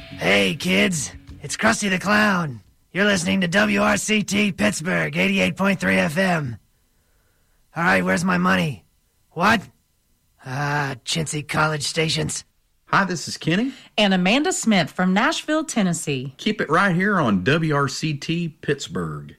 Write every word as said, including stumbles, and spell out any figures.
Hey, kids. It's Krusty the Clown. You're listening to W R C T Pittsburgh, eighty-eight point three F M. All right, where's my money? What? Ah, chintzy college stations. Hi, this is Kenny. And Amanda Smith from Nashville, Tennessee. Keep it right here on W R C T Pittsburgh.